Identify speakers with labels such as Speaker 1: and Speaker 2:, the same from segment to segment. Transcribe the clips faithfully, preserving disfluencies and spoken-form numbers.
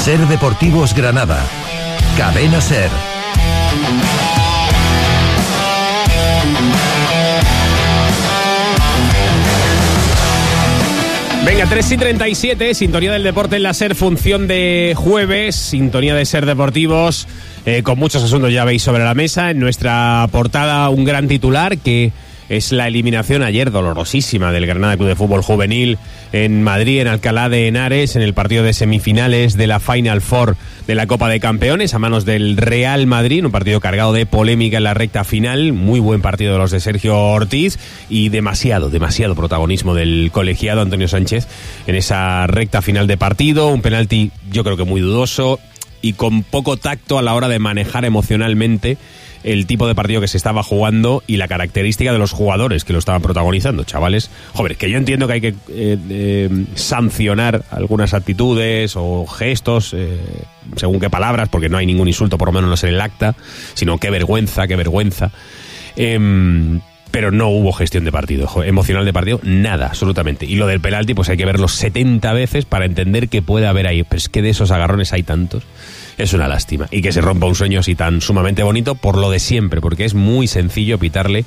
Speaker 1: Ser Deportivos Granada. Cadena Ser.
Speaker 2: Venga, tres y treinta y siete, sintonía del deporte en la Ser, función de jueves, sintonía de Ser Deportivos, eh, con muchos asuntos ya veis sobre la mesa. En nuestra portada un gran titular que es la eliminación ayer dolorosísima del Granada Club de Fútbol Juvenil en Madrid, en Alcalá de Henares, en el partido de semifinales de la Final Four de la Copa de Campeones, a manos del Real Madrid, un partido cargado de polémica en la recta final, muy buen partido de los de Sergio Ortiz y demasiado, demasiado protagonismo del colegiado Antonio Sánchez en esa recta final de partido, un penalti yo creo que muy dudoso y con poco tacto a la hora de manejar emocionalmente el tipo de partido que se estaba jugando y la característica de los jugadores que lo estaban protagonizando, chavales jóvenes, que yo entiendo que hay que eh, eh, sancionar algunas actitudes o gestos, eh, según qué palabras, porque no hay ningún insulto, por lo menos no es en el acta, sino qué vergüenza, qué vergüenza. Eh, pero no hubo gestión de partido, emocional de partido, nada, absolutamente. Y lo del penalti, pues hay que verlo setenta veces para entender que puede haber ahí, pero es que de esos agarrones hay tantos. Es una lástima. Y que se rompa un sueño así tan sumamente bonito por lo de siempre, porque es muy sencillo pitarle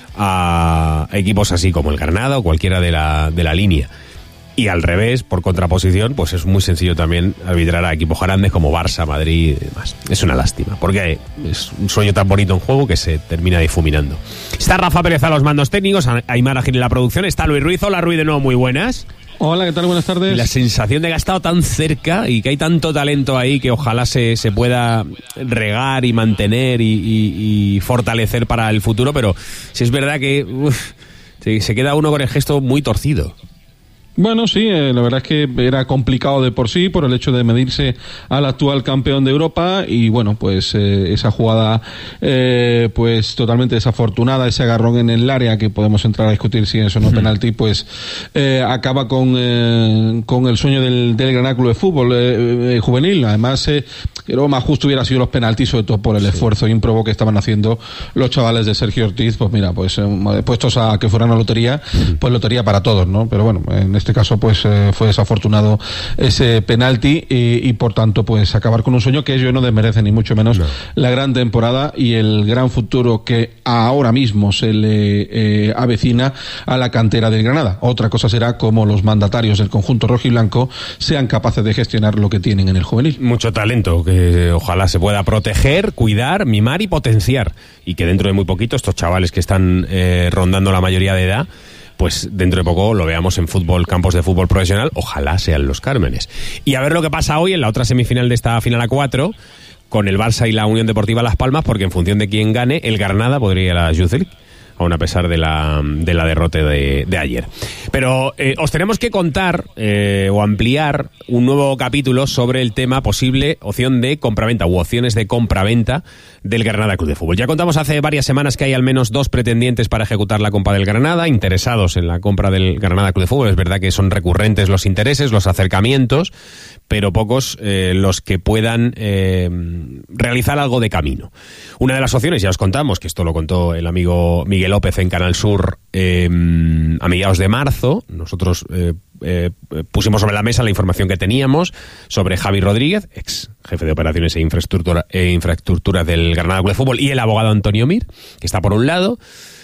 Speaker 2: a equipos así como el Granada o cualquiera de la, de la línea. Y al revés, por contraposición, pues es muy sencillo también arbitrar a equipos grandes como Barça, Madrid y demás. Es una lástima, porque es un sueño tan bonito en juego que se termina difuminando. Está Rafa Pérez a los mandos técnicos, Aymar Agil en la producción, está Luis Ruiz. Hola Ruiz, de nuevo, muy buenas.
Speaker 3: Hola, ¿qué tal? Buenas tardes.
Speaker 2: La sensación de que ha estado tan cerca y que hay tanto talento ahí que ojalá se, se pueda regar y mantener y, y, y fortalecer para el futuro, pero si es verdad que uf, se, se queda uno con el gesto muy torcido.
Speaker 3: Bueno, sí, eh, la verdad es que era complicado de por sí por el hecho de medirse al actual campeón de Europa y bueno, pues eh, esa jugada eh, pues totalmente desafortunada, ese agarrón en el área que podemos entrar a discutir si es o no uh-huh. penalti, pues eh, acaba con eh, con el sueño del, del Granada Club de Fútbol eh, eh, juvenil. Además, eh, creo más justo hubiera sido los penaltis, sobre todo por el sí. esfuerzo ímprobo que estaban haciendo los chavales de Sergio Ortiz. Pues mira, pues eh, puestos a que fuera una lotería, uh-huh. pues lotería para todos, ¿no? Pero bueno, en este caso pues eh, fue desafortunado ese penalti y, y por tanto pues acabar con un sueño que ellos no desmerecen ni mucho menos no. La gran temporada y el gran futuro que ahora mismo se le eh, avecina a la cantera del Granada. Otra cosa será cómo los mandatarios del conjunto rojiblanco sean capaces de gestionar lo que tienen en el juvenil.
Speaker 2: Mucho talento que ojalá se pueda proteger, cuidar, mimar y potenciar, y que dentro de muy poquito estos chavales que están eh, rondando la mayoría de edad, pues dentro de poco lo veamos en fútbol, campos de fútbol profesional, ojalá sean los Cármenes. Y a ver lo que pasa hoy en la otra semifinal de esta final a cuatro, con el Barça y la Unión Deportiva Las Palmas, porque en función de quién gane, el Granada podría ir a la Youth League, aún a pesar de la, de la derrota de, de ayer. Pero eh, os tenemos que contar eh, o ampliar un nuevo capítulo sobre el tema posible opción de compraventa u opciones de compraventa del Granada Club de Fútbol. Ya contamos hace varias semanas que hay al menos dos pretendientes para ejecutar la compra del Granada, interesados en la compra del Granada Club de Fútbol. Es verdad que son recurrentes los intereses, los acercamientos, pero pocos eh, los que puedan eh, realizar algo de camino. Una de las opciones, ya os contamos, que esto lo contó el amigo Miguel López en Canal Sur eh, a mediados de marzo. Nosotros eh, eh, pusimos sobre la mesa la información que teníamos sobre Javi Rodríguez, ex jefe de operaciones e infraestructura, e infraestructura del Granada Club de Fútbol, y el abogado Antonio Mir, que está por un lado,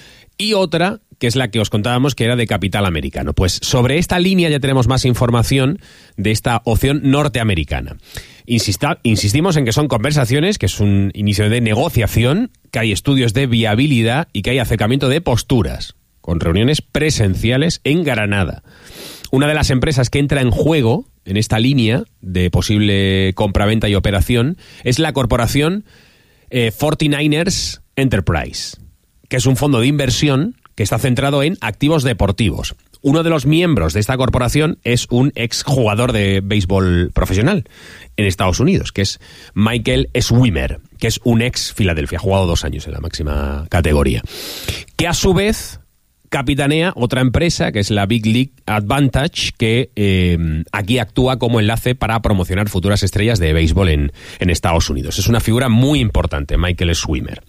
Speaker 2: y otra que es la que os contábamos, que era de capital americano. Pues sobre esta línea ya tenemos más información de esta opción norteamericana. Insista, insistimos en que son conversaciones, que es un inicio de negociación, que hay estudios de viabilidad y que hay acercamiento de posturas, con reuniones presenciales en Granada. Una de las empresas que entra en juego en esta línea de posible compraventa y operación es la corporación eh, cuarenta y nueve ers Enterprise, que es un fondo de inversión que está centrado en activos deportivos. Uno de los miembros de esta corporación es un exjugador de béisbol profesional en Estados Unidos, que es Michael Swimmer, que es un ex Filadelfia, ha jugado dos años en la máxima categoría, que a su vez capitanea otra empresa, que es la Big League Advantage, que eh, aquí actúa como enlace para promocionar futuras estrellas de béisbol en, en Estados Unidos. Es una figura muy importante, Michael Swimmer.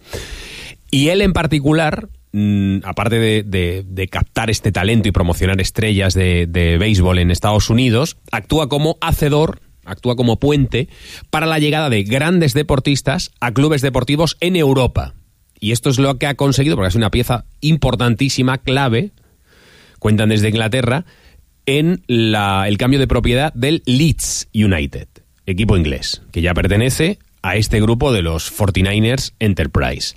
Speaker 2: Y él en particular, mmm, aparte de, de, de captar este talento y promocionar estrellas de, de béisbol en Estados Unidos, actúa como hacedor, actúa como puente para la llegada de grandes deportistas a clubes deportivos en Europa. Y esto es lo que ha conseguido, porque es una pieza importantísima, clave, cuentan desde Inglaterra, en la, el cambio de propiedad del Leeds United, equipo inglés, que ya pertenece a este grupo de los cuarenta y nueve ers Enterprise.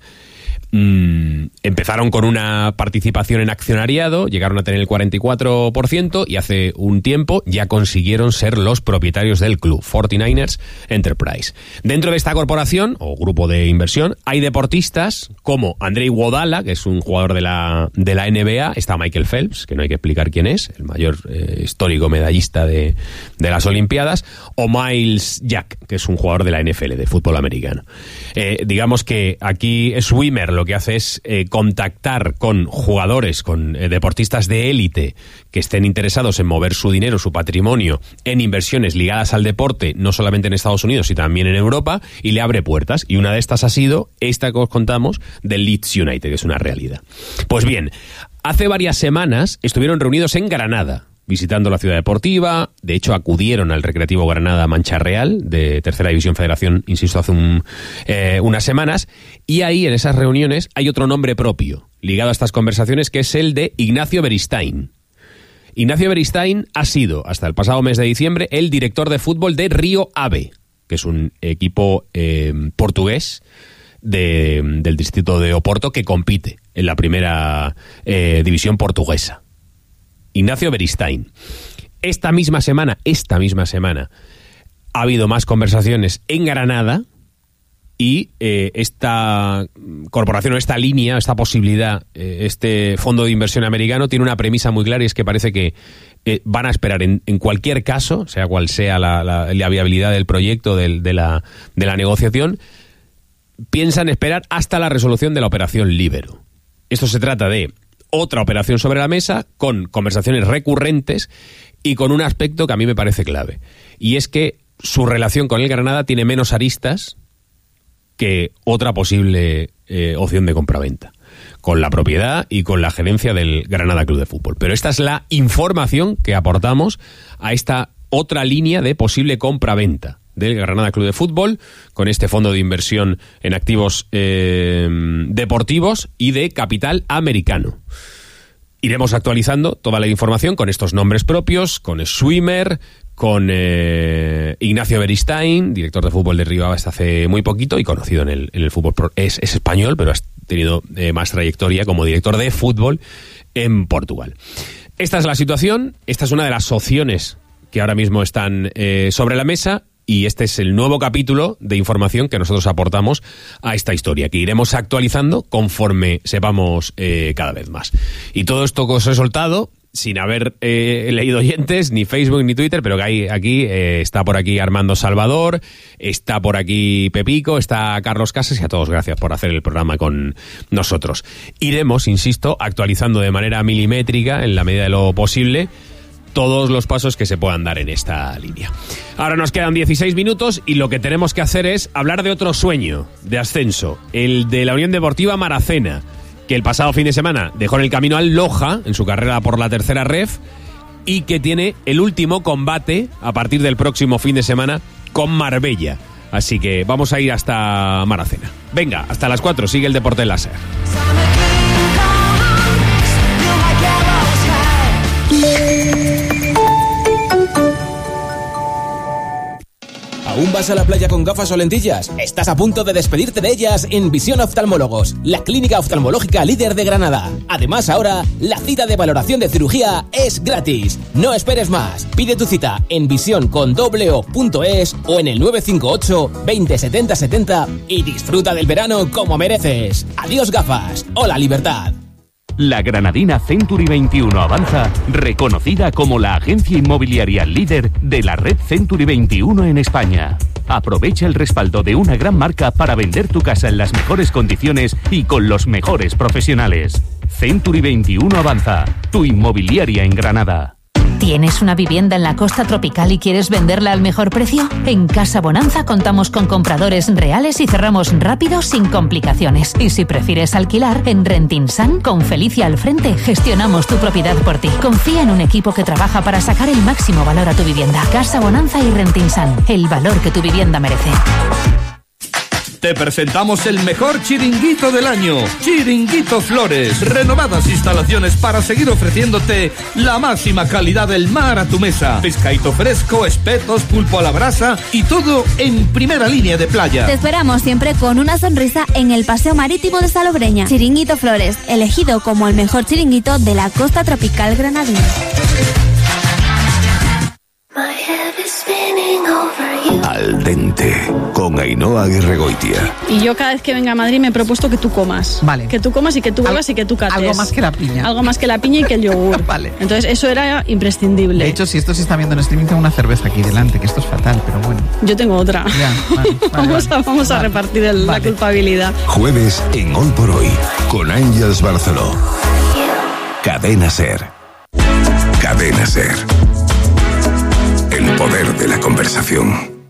Speaker 2: Mm, empezaron con una participación en accionariado, llegaron a tener el cuarenta y cuatro por ciento y hace un tiempo ya consiguieron ser los propietarios del club, cuarenta y nueve ers Enterprise. Dentro de esta corporación o grupo de inversión hay deportistas como Andrei Iguodala, que es un jugador de la, de la N B A, está Michael Phelps, que no hay que explicar quién es, el mayor eh, histórico medallista de, de las Olimpiadas, o Miles Jack, que es un jugador de la N F L, de fútbol americano. Eh, digamos que aquí Swimmer lo que hace es eh, contactar con jugadores, con eh, deportistas de élite que estén interesados en mover su dinero, su patrimonio, en inversiones ligadas al deporte, no solamente en Estados Unidos, sino también en Europa, y le abre puertas. Y una de estas ha sido esta que os contamos del Leeds United, que es una realidad. Pues bien, hace varias semanas estuvieron reunidos en Granada, visitando la ciudad deportiva. De hecho, acudieron al Recreativo Granada Mancha Real, de Tercera División Federación, insisto, hace un, eh, unas semanas. Y ahí, en esas reuniones, hay otro nombre propio, ligado a estas conversaciones, que es el de Ignacio Beristain. Ignacio Beristain ha sido, hasta el pasado mes de diciembre, el director de fútbol de Río Ave, que es un equipo eh, portugués de, del distrito de Oporto que compite en la primera eh, división portuguesa. Ignacio Beristain. Esta misma semana, esta misma semana, ha habido más conversaciones en Granada y eh, esta corporación, o esta línea, esta posibilidad, eh, este fondo de inversión americano tiene una premisa muy clara, y es que parece que eh, van a esperar en, en cualquier caso, sea cual sea la, la, la viabilidad del proyecto, del, de, la, de la negociación, piensan esperar hasta la resolución de la operación Libero. Esto se trata de otra operación sobre la mesa, con conversaciones recurrentes y con un aspecto que a mí me parece clave. Y es que su relación con el Granada tiene menos aristas que otra posible eh, opción de compraventa, con la propiedad y con la gerencia del Granada Club de Fútbol. Pero esta es la información que aportamos a esta otra línea de posible compraventa del Granada Club de Fútbol, con este fondo de inversión en activos eh, deportivos y de capital americano. Iremos actualizando toda la información con estos nombres propios, con Swimmer, con eh, Ignacio Beristain, director de fútbol de Río Ave hasta hace muy poquito y conocido en el, en el fútbol. Pro, es, es español, pero ha tenido eh, más trayectoria como director de fútbol en Portugal. Esta es la situación, esta es una de las opciones que ahora mismo están eh, sobre la mesa. Y este es el nuevo capítulo de información que nosotros aportamos a esta historia, que iremos actualizando conforme sepamos eh, cada vez más. Y todo esto que os he soltado, sin haber eh, leído oyentes, ni Facebook ni Twitter, pero que hay aquí, eh, está por aquí Armando Salvador, está por aquí Pepico, está Carlos Casas, y a todos gracias por hacer el programa con nosotros. Iremos, insisto, actualizando de manera milimétrica, en la medida de lo posible, todos los pasos que se puedan dar en esta línea. Ahora nos quedan dieciséis minutos y lo que tenemos que hacer es hablar de otro sueño de ascenso, el de la Unión Deportiva Maracena, que el pasado fin de semana dejó en el camino al Loja en su carrera por la tercera ref y que tiene el último combate a partir del próximo fin de semana con Marbella. Así que vamos a ir hasta Maracena. Venga, hasta las cuatro, sigue el Deporte Láser.
Speaker 4: ¿Aún vas a la playa con gafas o lentillas? Estás a punto de despedirte de ellas en Visión Oftalmólogos, la clínica oftalmológica líder de Granada. Además, ahora, la cita de valoración de cirugía es gratis. No esperes más. Pide tu cita en visión con doble o punto es o en el nueve cinco ocho, veinte, setenta, setenta y disfruta del verano como mereces. Adiós gafas. Hola libertad.
Speaker 5: La granadina Century veintiuno Avanza, reconocida como la agencia inmobiliaria líder de la red Century veintiuno en España. Aprovecha el respaldo de una gran marca para vender tu casa en las mejores condiciones y con los mejores profesionales. Century veintiuno Avanza, tu inmobiliaria en Granada.
Speaker 6: ¿Tienes una vivienda en la costa tropical y quieres venderla al mejor precio? En Casa Bonanza contamos con compradores reales y cerramos rápido sin complicaciones. Y si prefieres alquilar, en Rentinsan, con Felicia al frente, gestionamos tu propiedad por ti. Confía en un equipo que trabaja para sacar el máximo valor a tu vivienda. Casa Bonanza y Rentinsan, el valor que tu vivienda merece.
Speaker 7: Te presentamos el mejor chiringuito del año, Chiringuito Flores. Renovadas instalaciones para seguir ofreciéndote la máxima calidad del mar a tu mesa. Pescadito fresco, espetos, pulpo a la brasa y todo en primera línea de playa.
Speaker 8: Te esperamos siempre con una sonrisa en el Paseo Marítimo de Salobreña. Chiringuito Flores, elegido como el mejor chiringuito de la costa tropical granadina.
Speaker 1: Al dente, con Ainhoa Aguirregoitia.
Speaker 9: Y yo cada vez que venga a Madrid me he propuesto que tú comas.
Speaker 10: Vale.
Speaker 9: Que tú comas y que tú bebas y que tú cates.
Speaker 10: Algo más que la piña.
Speaker 9: Algo más que la piña y que el yogur.
Speaker 10: Vale.
Speaker 9: Entonces eso era imprescindible.
Speaker 10: De hecho, si esto se está viendo en streaming, tengo una cerveza aquí delante, que esto es fatal, pero bueno.
Speaker 9: Yo tengo otra.
Speaker 10: Ya, vale, vale,
Speaker 9: vamos
Speaker 10: vale.
Speaker 9: a, vamos
Speaker 10: vale.
Speaker 9: a repartir el,
Speaker 10: vale.
Speaker 9: la culpabilidad.
Speaker 1: Jueves en Hoy por Hoy, con Ángels Barceló. Cadena Ser. Cadena Ser. El poder de la conversación.